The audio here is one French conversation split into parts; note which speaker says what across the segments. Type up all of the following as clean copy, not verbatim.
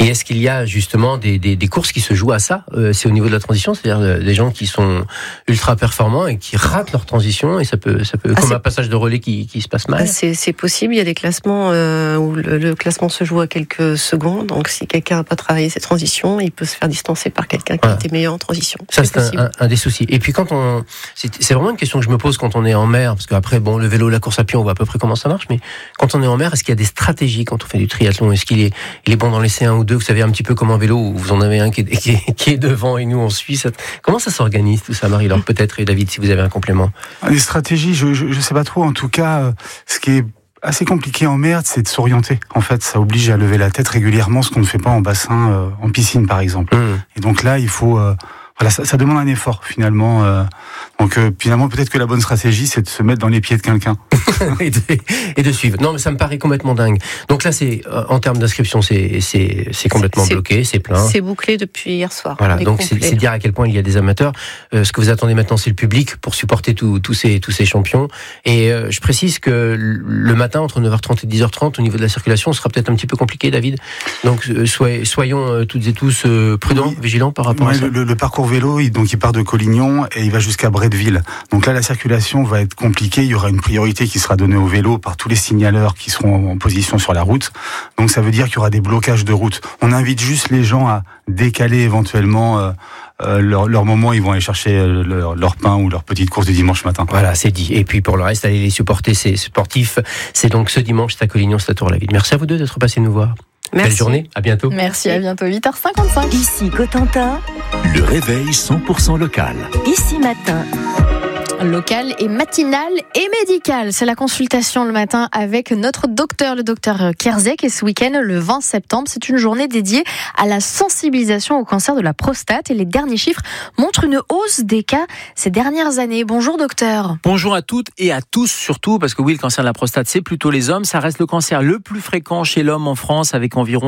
Speaker 1: Et est-ce qu'il y a justement des courses qui se jouent à ça? C'est au niveau de la transition, c'est-à-dire des gens qui sont ultra performants et qui ratent leur transition, et ça peut comme un passage de relais qui se passe mal.
Speaker 2: C'est possible. Il y a des classements où le classement se joue à quelques secondes. Donc si quelqu'un n'a pas travaillé ses transitions, il peut se faire distancer par quelqu'un qui était meilleur en transition.
Speaker 1: Ça c'est un des soucis. Et puis c'est vraiment une question que je me pose quand on est en mer, parce qu'après le vélo, la course à pied, on voit à peu près comment ça marche, mais quand on est en mer, est-ce qu'il y a des stratégies quand on fait du triathlon? Est-ce qu'il est bon d'en laisser un ou deux? Vous savez un petit peu comme en vélo, où vous en avez un qui est devant et nous on suit. Comment ça s'organise tout ça, Marie-Laure, peut-être, et David, si vous avez un complément?
Speaker 3: Les stratégies, je sais pas trop. En tout cas, ce qui est assez compliqué en mer, c'est de s'orienter. En fait, ça oblige à lever la tête régulièrement, ce qu'on ne fait pas en bassin, en piscine par exemple. Et donc là, il faut... Voilà, ça demande un effort finalement. Donc finalement, peut-être que la bonne stratégie, c'est de se mettre dans les pieds de quelqu'un
Speaker 1: et de suivre. Non, mais ça me paraît complètement dingue. Donc là, c'est en termes d'inscription, c'est complètement bloqué, c'est plein.
Speaker 2: C'est bouclé depuis hier soir.
Speaker 1: Voilà, donc c'est dire à quel point il y a des amateurs. Ce que vous attendez maintenant, c'est le public pour supporter tous ces champions. Et je précise que le matin, entre 9h30 et 10h30, au niveau de la circulation, ce sera peut-être un petit peu compliqué, David. Donc soyons toutes et tous prudents, vigilants par rapport à ça.
Speaker 3: Le parcours vélo, il part de Collignon et il va jusqu'à Bretteville. Donc là, la circulation va être compliquée. Il y aura une priorité qui sera donnée au vélo par tous les signaleurs qui seront en position sur la route. Donc ça veut dire qu'il y aura des blocages de route. On invite juste les gens à décaler éventuellement leur moment. Ils vont aller chercher leur pain ou leur petite course du dimanche matin.
Speaker 1: Voilà, c'est dit. Et puis pour le reste, allez les supporter, ces sportifs. C'est donc ce dimanche, c'est à Collignon, c'est à Tour-la-Ville. Merci à vous deux d'être passés nous voir.
Speaker 2: Merci.
Speaker 1: Belle journée, à bientôt.
Speaker 4: Merci, à bientôt, 8h55.
Speaker 5: Ici Cotentin,
Speaker 6: le réveil 100% local.
Speaker 5: Ici Matin.
Speaker 4: Local et matinal et médical. C'est la consultation le matin avec notre docteur, le docteur Kierzek. Et ce week-end, le 20 septembre, c'est une journée dédiée à la sensibilisation au cancer de la prostate. Et les derniers chiffres montrent une hausse des cas ces dernières années. Bonjour docteur.
Speaker 7: Bonjour à toutes et à tous surtout, parce que oui, le cancer de la prostate, c'est plutôt les hommes. Ça reste le cancer le plus fréquent chez l'homme en France, avec environ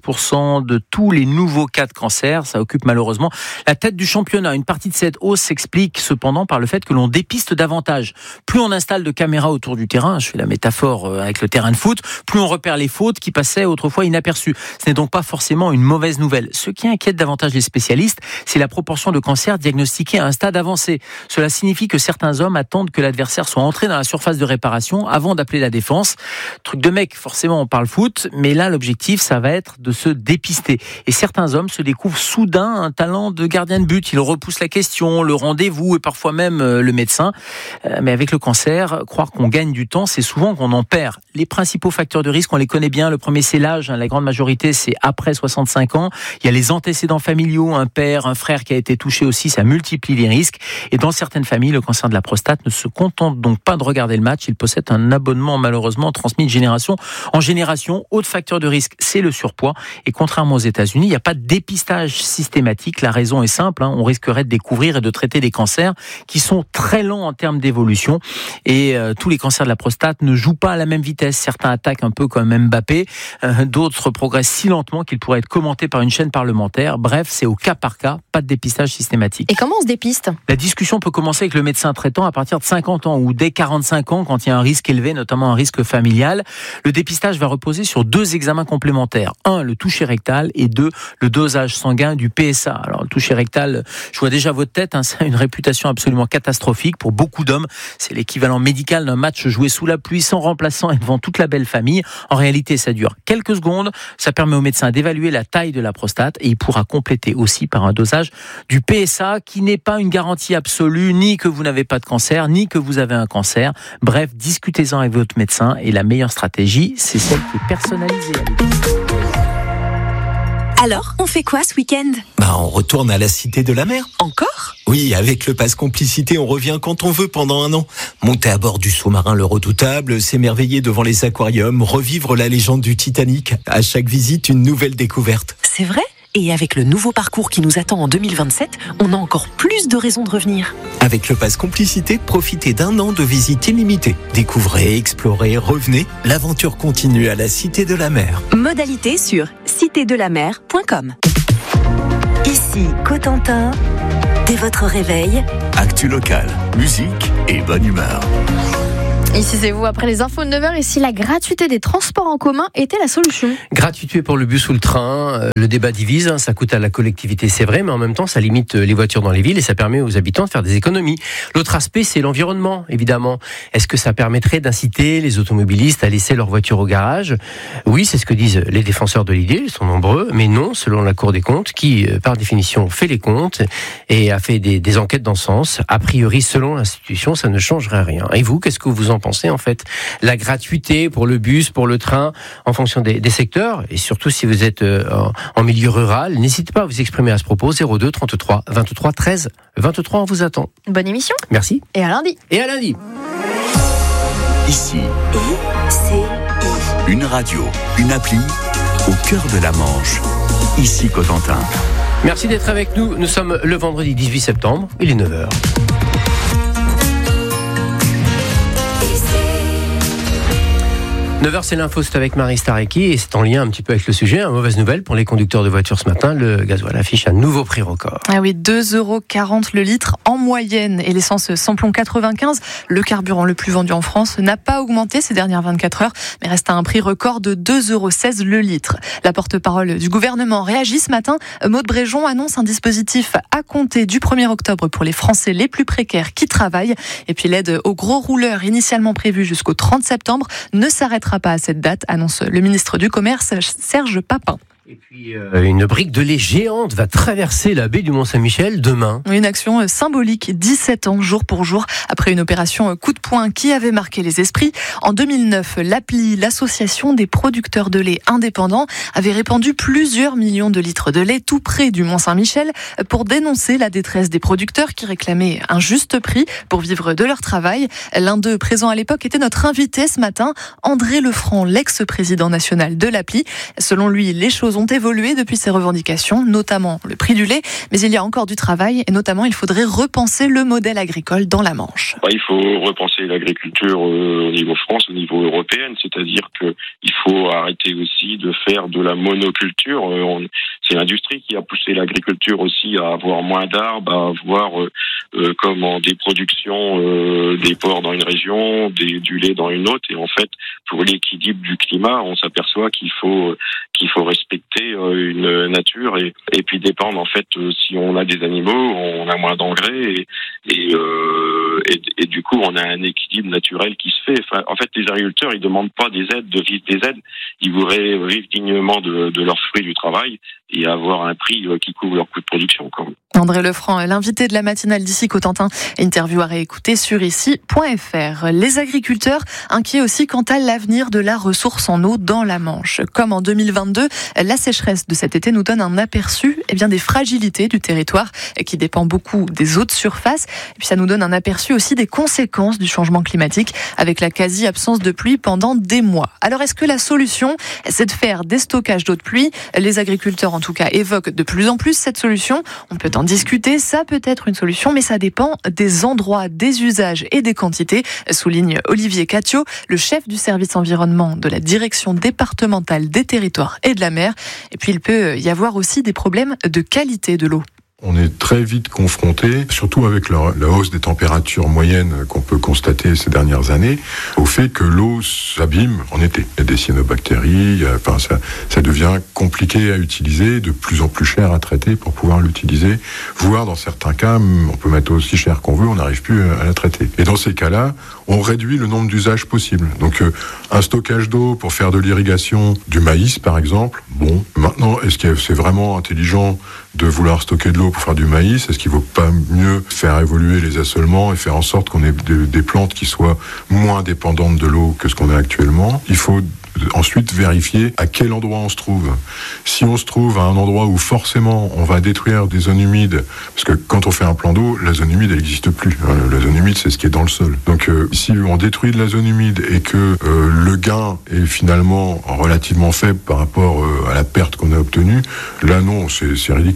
Speaker 7: 16% de tous les nouveaux cas de cancer. Ça occupe malheureusement la tête du championnat. Une partie de cette hausse s'explique cependant par le fait que l'on dépiste davantage. Plus on installe de caméras autour du terrain, je fais la métaphore avec le terrain de foot, plus on repère les fautes qui passaient autrefois inaperçues. Ce n'est donc pas forcément une mauvaise nouvelle. Ce qui inquiète davantage les spécialistes, c'est la proportion de cancers diagnostiqués à un stade avancé. Cela signifie que certains hommes attendent que l'adversaire soit entré dans la surface de réparation avant d'appeler la défense. Truc de mec, forcément on parle foot, mais là l'objectif ça va être de se dépister. Et certains hommes se découvrent soudain un talent de gardien de but. Ils repoussent la question, le rendez-vous et parfois même le médecin. Mais avec le cancer, croire qu'on gagne du temps, c'est souvent qu'on en perd. Les principaux facteurs de risque, on les connaît bien. Le premier, c'est l'âge. La grande majorité, c'est après 65 ans. Il y a les antécédents familiaux, un père, un frère qui a été touché aussi, ça multiplie les risques. Et dans certaines familles, le cancer de la prostate ne se contente donc pas de regarder le match. Il possède un abonnement malheureusement transmis de génération en génération. Autre facteur de risque, c'est le surpoids. Et contrairement aux États-Unis, il n'y a pas de dépistage systématique. La raison est simple. On risquerait de découvrir et de traiter des cancers qui sont très lents en termes d'évolution. Et tous les cancers de la prostate ne jouent pas à la même vitesse. Certains attaquent un peu comme Mbappé. D'autres progressent si lentement qu'ils pourraient être commentés par une chaîne parlementaire. Bref, c'est au cas par cas, pas de dépistage systématique.
Speaker 4: Et comment on se dépiste ?
Speaker 7: La discussion peut commencer avec le médecin traitant à partir de 50 ans ou dès 45 ans quand il y a un risque élevé, notamment un risque familial. Le dépistage va reposer sur 2 examens complémentaires. 1, le toucher rectal et 2, le dosage sanguin du PSA. Alors le toucher rectal, je vois déjà votre tête, ça a une réputation absolument catastrophique pour beaucoup d'hommes. C'est l'équivalent médical d'un match joué sous la pluie, sans remplaçant et devant toute la belle famille. En réalité, ça dure quelques secondes. Ça permet au médecin d'évaluer la taille de la prostate et il pourra compléter aussi par un dosage du PSA qui n'est pas une garantie absolue, ni que vous n'avez pas de cancer, ni que vous avez un cancer. Bref, discutez-en avec votre médecin et la meilleure stratégie, c'est celle qui est personnalisée.
Speaker 5: Alors, on fait quoi ce week-end ?
Speaker 6: On retourne à la Cité de la Mer.
Speaker 5: Encore ?
Speaker 6: Oui, avec le pass complicité, on revient quand on veut pendant 1 an. Monter à bord du sous-marin Le Redoutable, s'émerveiller devant les aquariums, revivre la légende du Titanic. À chaque visite, une nouvelle découverte.
Speaker 5: C'est vrai ? Et avec le nouveau parcours qui nous attend en 2027, on a encore plus de raisons de revenir.
Speaker 6: Avec le pass complicité, profitez d'1 an de visite illimitée. Découvrez, explorez, revenez. L'aventure continue à la Cité de la Mer.
Speaker 5: Modalité sur citédelamer.com. Ici Cotentin, dès votre réveil,
Speaker 6: Actu local, musique et bonne humeur.
Speaker 4: Ici c'est vous, après les infos de 9h, ici la gratuité des transports en commun était la solution.
Speaker 1: Gratuité pour le bus ou le train, le débat divise, ça coûte à la collectivité, c'est vrai, mais en même temps ça limite les voitures dans les villes et ça permet aux habitants de faire des économies. L'autre aspect, c'est l'environnement, évidemment. Est-ce que ça permettrait d'inciter les automobilistes à laisser leur voiture au garage ? Oui, c'est ce que disent les défenseurs de l'idée, ils sont nombreux, mais non, selon la Cour des comptes, qui par définition fait les comptes et a fait des enquêtes dans ce sens. A priori, selon l'institution, ça ne changerait rien. Et vous, qu'est-ce que vous en pensez en fait ? La gratuité pour le bus, pour le train, en fonction des secteurs, et surtout si vous êtes en milieu rural, n'hésitez pas à vous exprimer à ce propos. 02 33 23 13 23, on vous attend.
Speaker 4: Bonne émission.
Speaker 1: Merci.
Speaker 4: Et à lundi.
Speaker 1: Et à lundi.
Speaker 8: Ici, une radio, une appli, au cœur de la Manche. Ici Cotentin.
Speaker 1: Merci d'être avec nous. Nous sommes le vendredi 18 septembre, il est 9h. 9h, c'est l'info, c'est avec Marie Stareki et c'est en lien un petit peu avec le sujet. Une mauvaise nouvelle pour les conducteurs de voitures ce matin, le gasoil affiche un nouveau prix record.
Speaker 9: Ah oui, 2,40 € le litre en moyenne et l'essence samplon 95, le carburant le plus vendu en France, n'a pas augmenté ces dernières 24 heures, mais reste à un prix record de 2,16 € le litre. La porte-parole du gouvernement réagit ce matin. Maude Bréjon annonce un dispositif à compter du 1er octobre pour les Français les plus précaires qui travaillent. Et puis l'aide aux gros rouleurs initialement prévue jusqu'au 30 septembre ne s'arrêtera pas à cette date, annonce le ministre du Commerce, Serge Papin.
Speaker 1: Et puis, une brique de lait géante va traverser la baie du Mont-Saint-Michel demain.
Speaker 9: Une action symbolique, 17 ans, jour pour jour, après une opération coup de poing qui avait marqué les esprits. En 2009, l'APLI, l'association des producteurs de lait indépendants, avait répandu plusieurs millions de litres de lait tout près du Mont-Saint-Michel pour dénoncer la détresse des producteurs qui réclamaient un juste prix pour vivre de leur travail. L'un d'eux, présent à l'époque, était notre invité ce matin, André Lefranc, l'ex-président national de l'APLI. Selon lui, les choses ont évolué depuis ces revendications, notamment le prix du lait, mais il y a encore du travail et notamment il faudrait repenser le modèle agricole dans la Manche.
Speaker 10: Il faut repenser l'agriculture au niveau France, au niveau européen, c'est-à-dire qu'il faut arrêter aussi de faire de la monoculture. C'est l'industrie qui a poussé l'agriculture aussi à avoir moins d'arbres, à avoir des productions des porcs dans une région, du lait dans une autre, et en fait, pour l'équilibre du climat, on s'aperçoit qu'il faut respecter une nature et puis dépendre en fait si on a des animaux, on a moins d'engrais et du coup on a un équilibre naturel qui se fait. En fait, les agriculteurs ils demandent pas des aides, de vivre des aides, ils voudraient vivre dignement de leurs fruits du travail et avoir un prix qui couvre leur coût de production.
Speaker 9: André Lefranc, l'invité de la matinale d'Ici Cotentin, interview à réécouter sur ici.fr. Les agriculteurs inquiets aussi quant à l'avenir de la ressource en eau dans la Manche. Comme en 2022, la sécheresse de cet été nous donne un aperçu des fragilités du territoire qui dépend beaucoup des eaux de surface. Et puis ça nous donne un aperçu aussi des conséquences du changement climatique avec la quasi-absence de pluie pendant des mois. Alors est-ce que la solution, c'est de faire des stockages d'eau de pluie ? Les agriculteurs en tout cas évoquent de plus en plus cette solution. On peut en discuter, ça peut être une solution, mais ça dépend des endroits, des usages et des quantités, souligne Olivier Catio, le chef du service environnement de la direction départementale des territoires et de la mer. Et puis il peut y avoir aussi des problèmes de qualité de l'eau.
Speaker 11: On est très vite confronté, surtout avec la hausse des températures moyennes qu'on peut constater ces dernières années, au fait que l'eau s'abîme en été. Il y a des cyanobactéries, ça devient compliqué à utiliser, de plus en plus cher à traiter pour pouvoir l'utiliser, voire dans certains cas, on peut mettre aussi cher qu'on veut, on n'arrive plus à la traiter. Et dans ces cas-là, on réduit le nombre d'usages possibles. Donc un stockage d'eau pour faire de l'irrigation du maïs, par exemple, bon, maintenant, est-ce que c'est vraiment intelligent de vouloir stocker de l'eau pour faire du maïs? Est-ce qu'il ne vaut pas mieux faire évoluer les assolements et faire en sorte qu'on ait des plantes qui soient moins dépendantes de l'eau que ce qu'on a actuellement? Il faut ensuite vérifier à quel endroit on se trouve. Si on se trouve à un endroit où forcément on va détruire des zones humides, parce que quand on fait un plan d'eau, la zone humide elle n'existe plus. La zone humide c'est ce qui est dans le sol. Donc si on détruit de la zone humide et que le gain est finalement relativement faible par rapport à la perte qu'on a obtenue, là non, c'est ridicule.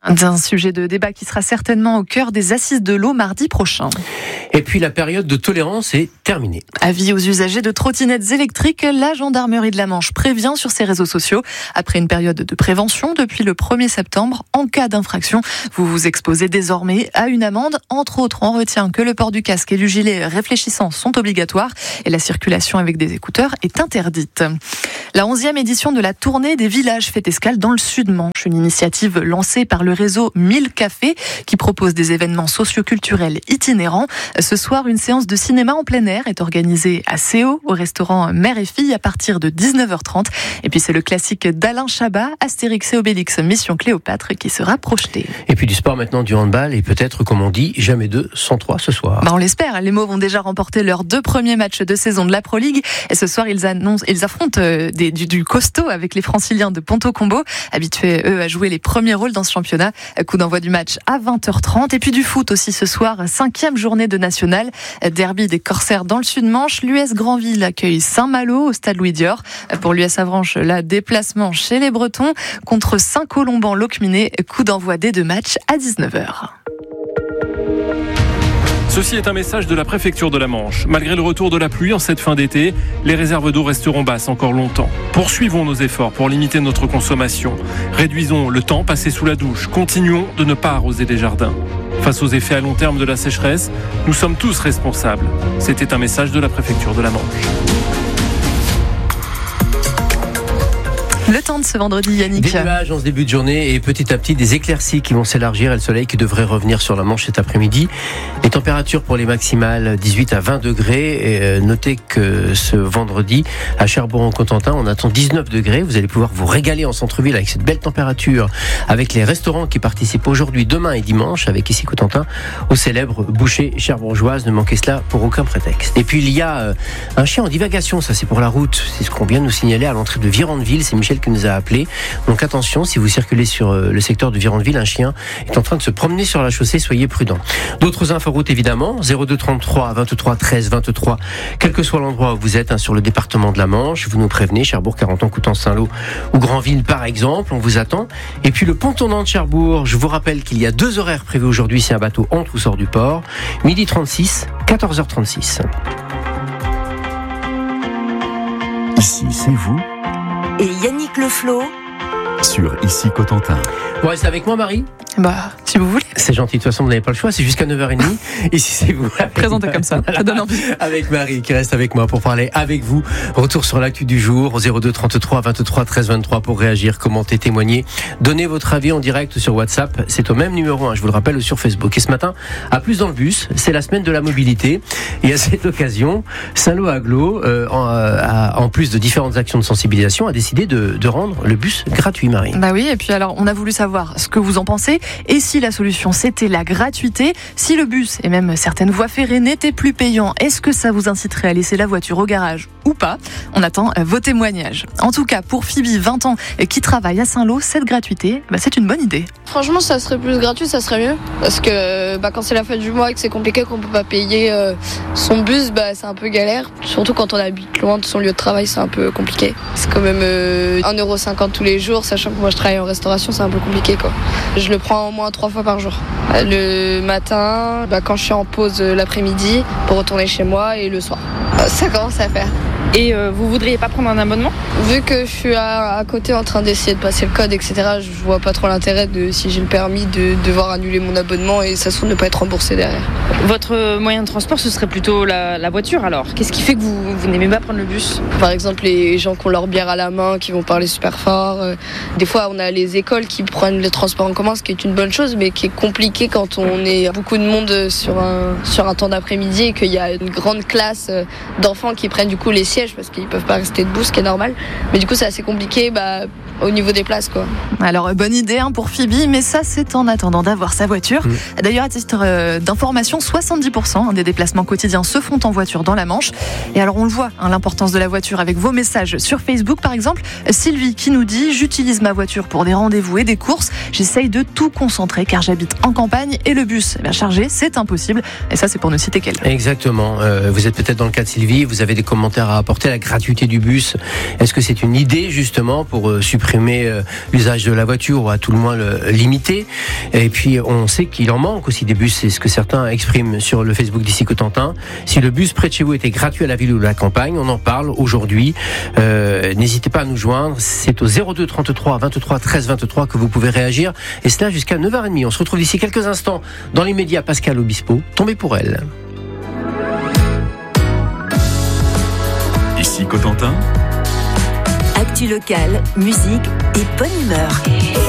Speaker 9: D'un sujet de débat qui sera certainement au cœur des assises de l'eau mardi prochain.
Speaker 1: Et puis la période de tolérance est terminée.
Speaker 9: Avis aux usagers de trottinettes électriques, la gendarmerie de la Manche prévient sur ses réseaux sociaux. Après une période de prévention depuis le 1er septembre, en cas d'infraction, vous vous exposez désormais à une amende. Entre autres, on retient que le port du casque et du gilet réfléchissant sont obligatoires et la circulation avec des écouteurs est interdite. La 11e édition de la tournée des villages fait escale dans le Sud-Manche, une initiative lancée par le réseau 1000 Cafés qui propose des événements socio-culturels itinérants. Ce soir, une séance de cinéma en plein air est organisée à Séo, au restaurant Mère et Fille à partir de 19h30. Et puis c'est le classique d'Alain Chabat, Astérix et Obélix Mission Cléopâtre qui sera projeté.
Speaker 1: Et puis du sport maintenant, du handball et peut-être, comme on dit, jamais 2 sans 3 ce soir.
Speaker 9: On l'espère, les Mauves ont déjà remporté leurs 2 premiers matchs de saison de la Pro League et ce soir ils affrontent du costaud avec les Franciliens de Ponto Combo, habitués eux à jouer les premiers rôles dans ce championnat. Coup d'envoi du match à 20h30 et puis du foot aussi ce soir, 5e journée de nationale, derby des Corsaires dans le Sud-Manche. L'US Granville accueille Saint-Malo au stade Louis Dior. Pour l'US Avranches, là, déplacement chez les Bretons contre Saint-Colomban-Locminé. Coup d'envoi des 2 matchs à 19h.
Speaker 12: Ceci est un message de la préfecture de la Manche. Malgré le retour de la pluie en cette fin d'été, les réserves d'eau resteront basses encore longtemps. Poursuivons nos efforts pour limiter notre consommation. Réduisons le temps passé sous la douche. Continuons de ne pas arroser les jardins. Face aux effets à long terme de la sécheresse, nous sommes tous responsables. C'était un message de la préfecture de la Manche.
Speaker 9: Le temps de ce vendredi, Yannick.
Speaker 1: Des nuages en ce début de journée et petit à petit des éclaircies qui vont s'élargir et le soleil qui devrait revenir sur la Manche cet après-midi. Les températures pour les maximales 18 à 20 degrés. Et notez que ce vendredi à Cherbourg-en-Cotentin, on attend 19 degrés. Vous allez pouvoir vous régaler en centre-ville avec cette belle température, avec les restaurants qui participent aujourd'hui, demain et dimanche, avec ici Cotentin, au célèbre boucher cherbourgeoise. Ne manquez cela pour aucun prétexte. Et puis il y a un chien en divagation, ça c'est pour la route. C'est ce qu'on vient de nous signaler à l'entrée de Virandeville. C'est Michel qui nous a appelé. Donc attention, si vous circulez sur le secteur de Virandeville, un chien est en train de se promener sur la chaussée, soyez prudents. D'autres inforoutes évidemment, 02 33 23 13 23, quel que soit l'endroit où vous êtes sur le département de la Manche, vous nous prévenez, Cherbourg, Carentan, Coutances, Saint-Lô ou Granville par exemple, on vous attend. Et puis le pont tournant de Cherbourg, je vous rappelle qu'il y a 2 horaires prévus aujourd'hui si un bateau entre ou sort du port, 12h36, 14h36.
Speaker 8: Ici, c'est vous.
Speaker 13: Et Yannick Le Flo
Speaker 8: sur Ici Cotentin.
Speaker 1: Vous restez avec moi, Marie ?
Speaker 9: Si vous voulez.
Speaker 1: C'est gentil, de toute façon vous n'avez pas le choix, c'est jusqu'à 9h30. Ici c'est vous.
Speaker 9: Présenté comme ça, ça donne envie.
Speaker 1: Avec Marie qui reste avec moi pour parler avec vous. Retour sur l'actu du jour au 02 33 23 13 23 pour réagir, commenter, témoigner. Donnez votre avis en direct sur WhatsApp. C'est au même numéro, je vous le rappelle, sur Facebook. Et ce matin, à Plus dans le bus, c'est la semaine de la mobilité. Et à cette occasion, Saint-Lô Agglo, en plus de différentes actions de sensibilisation, a décidé de rendre le bus gratuit, Marie.
Speaker 9: Oui, et puis alors on a voulu savoir ce que vous en pensez. Et si la solution c'était la gratuité, si le bus et même certaines voies ferrées n'étaient plus payants, est-ce que ça vous inciterait à laisser la voiture au garage ou pas ? On attend vos témoignages. En tout cas, pour Phoebe, 20 ans, qui travaille à Saint-Lô, cette gratuité, c'est une bonne idée.
Speaker 14: Franchement, ça serait plus gratuit, ça serait mieux. Parce que quand c'est la fin du mois et que c'est compliqué, qu'on peut pas payer son bus, c'est un peu galère. Surtout quand on habite loin de son lieu de travail, c'est un peu compliqué. C'est quand même 1,50€ tous les jours, sachant que moi je travaille en restauration, c'est un peu compliqué quoi. Je le prends au moins 3 fois par jour. Le matin, quand je suis en pause l'après-midi pour retourner chez moi et le soir. Ça commence à faire.
Speaker 15: Et vous voudriez pas prendre un abonnement ?
Speaker 14: Vu que je suis à côté en train d'essayer de passer le code, etc., je vois pas trop l'intérêt si j'ai le permis de devoir annuler mon abonnement et ça se trouve ne pas être remboursé derrière.
Speaker 15: Votre moyen de transport, ce serait plutôt la voiture alors ? Qu'est-ce qui fait que vous n'aimez pas prendre le bus ?
Speaker 14: Par exemple, les gens qui ont leur bière à la main, qui vont parler super fort. Des fois, on a les écoles qui prennent le transport en commun, ce qui est une bonne chose, mais qui est compliqué quand on est beaucoup de monde sur un temps d'après-midi et qu'il y a une grande classe d'enfants qui prennent du coup les sièges parce qu'ils peuvent pas rester debout, ce qui est normal. Mais du coup, c'est assez compliqué au niveau des places, quoi.
Speaker 9: Alors, bonne idée pour Phoebe, mais ça, c'est en attendant d'avoir sa voiture. D'ailleurs, à titre d'information, 70% des déplacements quotidiens se font en voiture dans la Manche. Et alors, on le voit, l'importance de la voiture avec vos messages sur Facebook, par exemple. Sylvie qui nous dit « J'utilise ma voiture pour des rendez-vous et des courses. J'essaye de tout concentrer car j'habite en campagne et le bus chargé, c'est impossible. » Et ça, c'est pour ne citer qu'elle.
Speaker 1: Exactement. Vous êtes peut-être dans le cas de Sylvie, vous avez des commentaires à rapporté, la gratuité du bus. Est-ce que c'est une idée justement pour supprimer l'usage de la voiture ou à tout le moins le limiter? Et puis on sait qu'il en manque aussi des bus, c'est ce que certains expriment sur le Facebook d'ici Cotentin. Si le bus près de chez vous était gratuit à la ville ou à la campagne, on en parle aujourd'hui. N'hésitez pas à nous joindre, c'est au 02 33 23 13 23 que vous pouvez réagir, et cela jusqu'à 9h30. On se retrouve d'ici quelques instants. Dans les médias, Pascal Obispo, Tombé pour elle.
Speaker 8: Ici Cotentin.
Speaker 13: Actu locale, musique et bonne humeur.